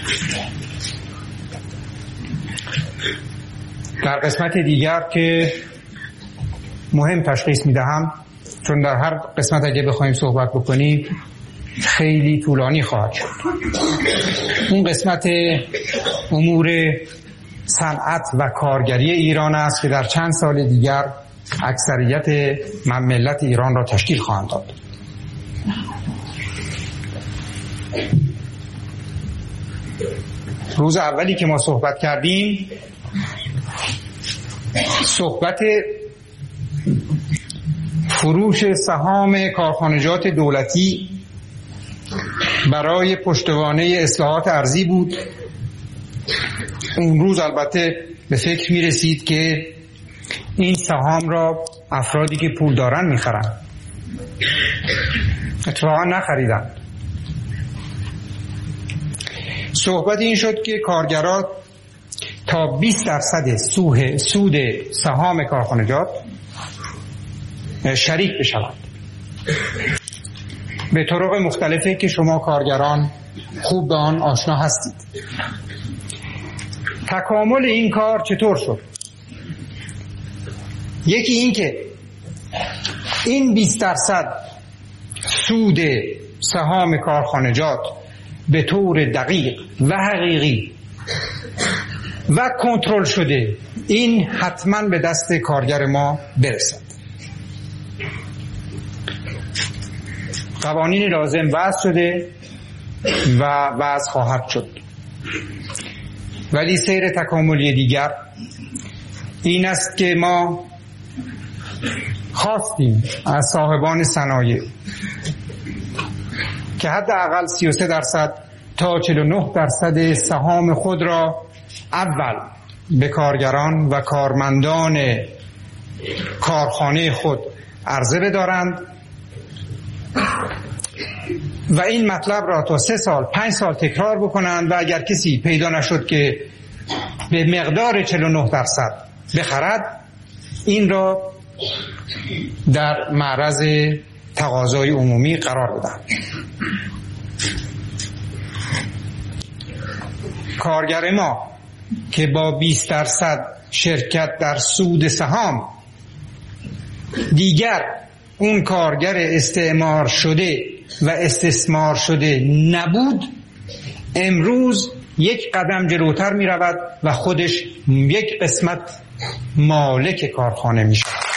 در قسمت دیگر که مهم تشخیص میدهم، چون در هر قسمت اگه بخوایم صحبت بکنیم خیلی طولانی خواهد شد، اون قسمت امور صنعت و کارگری ایران است که در چند سال دیگر اکثریت ملت ایران را تشکیل خواهند داد. روز اولی که ما صحبت کردیم صحبت فروش سهام کارخانجات دولتی برای پشتوانه اصلاحات ارضی بود. اون روز البته به فکر می رسید که این سهام را افرادی که پول دارن می خرن، اتفاقا نخریدن. صحبت این شد که کارگران تا 20% سود سهام کارخانجات شریک بشوند به طرق مختلفی که شما کارگران خوب به آن آشنا هستید. تکامل این کار چطور شد؟ یکی این که این 20% سود سهام کارخانجات به طور دقیق و حقیقی و کنترل شده این حتما به دست کارگر ما برسد. قوانین لازم وضع شده و وضع خواهد شد، ولی سیر تکاملی دیگر این است که ما خواستیم از صاحبان صنایع که حداقل 33% تا 49% سهام خود را اول به کارگران و کارمندان کارخانه خود عرضه بدارند و این مطلب را تا 3 سال 5 سال تکرار بکنند و اگر کسی پیدا نشد که به مقدار 49% بخرد، این را در معرض تقاضای عمومی قرار بدهند. کارگر ما که با 20% شرکت در سود سهام دیگر اون کارگر استعمار شده و استثمار شده نبود، امروز یک قدم جلوتر می رود و خودش یک قسمت مالک کارخانه می شود.